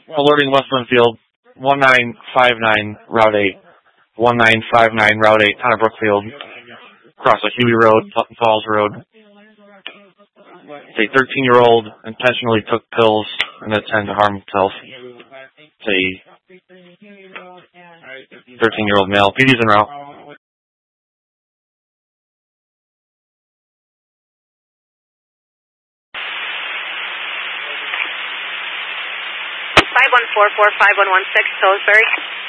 Alerting Westland Field, 1959 Route 8. 1959 Route 8, town of Brookfield. Across a Huey Road, Sutton Falls Road. It's a 13-year-old intentionally took pills and intended to harm himself. It's a 13-year-old male. PD's en route. 5144-5116, Salisbury.